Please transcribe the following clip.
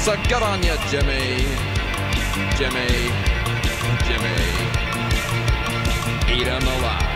So good on you, Jimmy. Jimmy. Eat 'em alive.